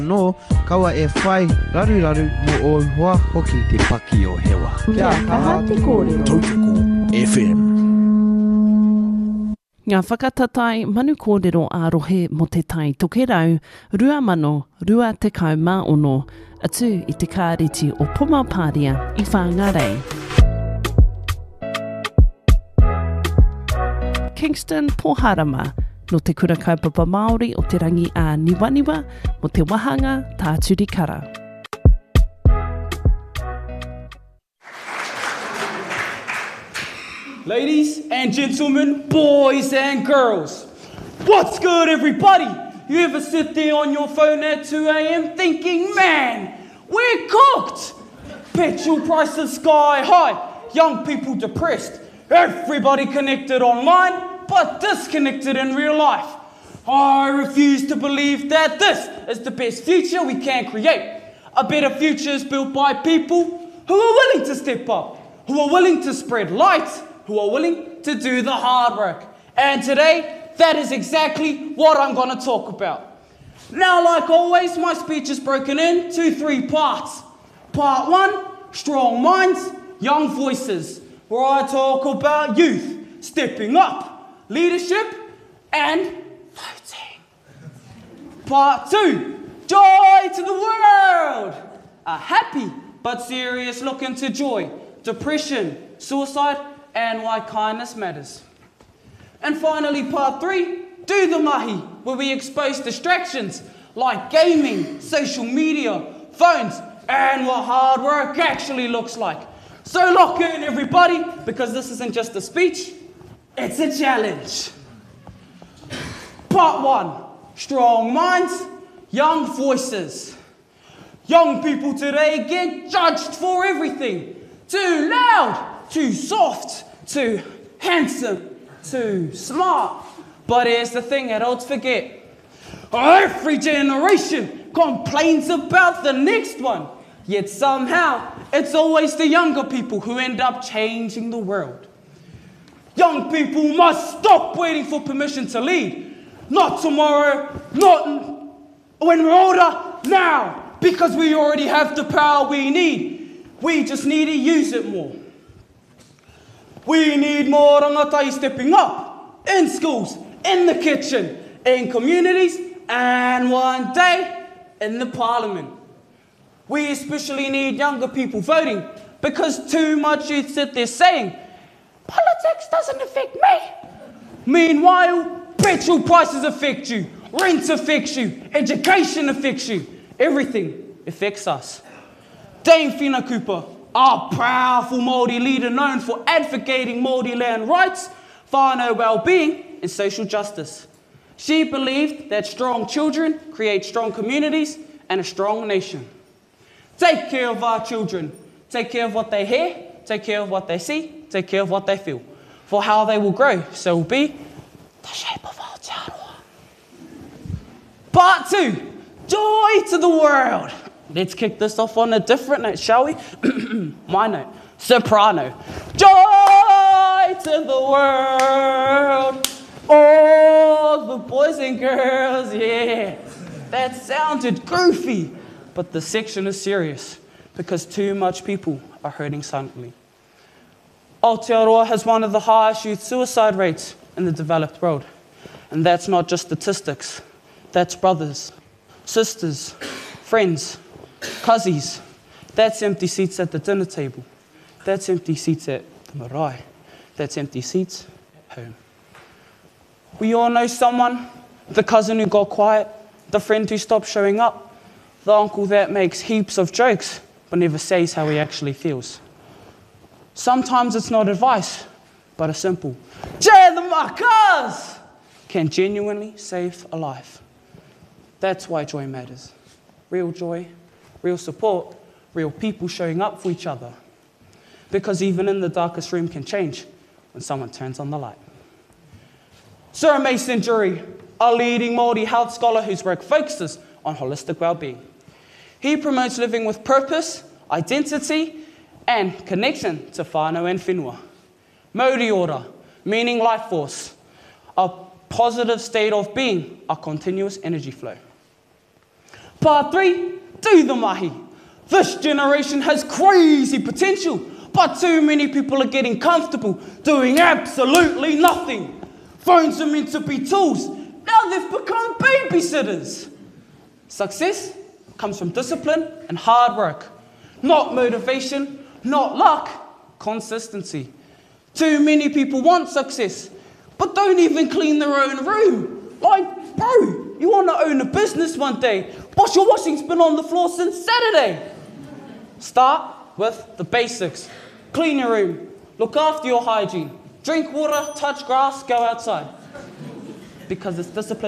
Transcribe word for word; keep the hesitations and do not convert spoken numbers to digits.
No, kaua e whai raru raru mo o hoa hoki te paki o hewa. Kia kaha te kōrero. Tautoko F M. Ngā whakatatai manu kōrero ārohe mo te tai tokerau, rua mano, rua te kau mā ono, atu i te kāreti o Pomapāria i Whangarei. Kingston, Poharama, no te kura kaupapa Māori o te rangi a Niwaniwa, mo te wahanga tā Turikara. Ladies and gentlemen, boys and girls, what's good, everybody? You ever sit there on your phone at two a.m. thinking, man, we're cooked? Petrol prices sky high, young people depressed, everybody connected online, but disconnected in real life. I refuse to believe that this is the best future we can create. A better future is built by people who are willing to step up, who are willing to spread light, who are willing to do the hard work. And today, that is exactly what I'm going to talk about. Now, like always, my speech is broken into three parts. Part one, strong minds, young voices, where I talk about youth, stepping up, leadership, and voting. Part two, joy to the world, a happy but serious look into joy, depression, suicide, and why kindness matters. And finally, part three, do the mahi, where we expose distractions like gaming, social media, phones, and what hard work actually looks like. So lock in, everybody, because this isn't just a speech, it's a challenge. Part one, strong minds, young voices. Young people today get judged for everything. Too loud, too soft, too handsome, too smart. But here's the thing adults forget. Every generation complains about the next one. Yet somehow, it's always the younger people who end up changing the world. Young people must stop waiting for permission to lead. Not tomorrow, not when we're older, now. Because we already have the power we need. We just need to use it more. We need more rangatai stepping up in schools, in the kitchen, in communities, and one day in the parliament. We especially need younger people voting because too much youth sit there saying, politics doesn't affect me. Meanwhile, petrol prices affect you, rent affects you, education affects you, everything affects us. Dame Whina Cooper, our powerful Māori leader known for advocating Māori land rights, whānau well-being and social justice. She believed that strong children create strong communities and a strong nation. Take care of our children. Take care of what they hear, take care of what they see, take care of what they feel. For how they will grow, so will be the shape of Aotearoa. Part two, joy to the world. Let's kick this off on a different note, shall we? My note, soprano. Joy to the world. All the boys and girls, yeah. That sounded goofy, but the section is serious because too much people are hurting silently. Aotearoa has one of the highest youth suicide rates in the developed world. And that's not just statistics. That's brothers, sisters, friends, cousins. That's empty seats at the dinner table. That's empty seats at the marae. That's empty seats at home. We all know someone, the cousin who got quiet, the friend who stopped showing up, the uncle that makes heaps of jokes but never says how he actually feels. Sometimes it's not advice, but a simple "Jay the Makas" can genuinely save a life. That's why joy matters. Real joy, real support, real people showing up for each other. Because even in the darkest room can change when someone turns on the light. Sir Mason Jury, a leading Māori health scholar whose work focuses on holistic well-being. He promotes living with purpose, identity, and connection to whānau and whenua. Mauri ora, meaning life force, a positive state of being, a continuous energy flow. Part three, do the mahi. This generation has crazy potential, but too many people are getting comfortable doing absolutely nothing. Phones are meant to be tools. Now they've become babysitters. Success comes from discipline and hard work. Not motivation, not luck, consistency. Too many people want success, but don't even clean their own room. Like, bro, you want to own a business one day, but your washing's been on the floor since Saturday. Start with the basics. Clean your room, look after your hygiene, drink water, touch grass, go outside. Because it's discipline.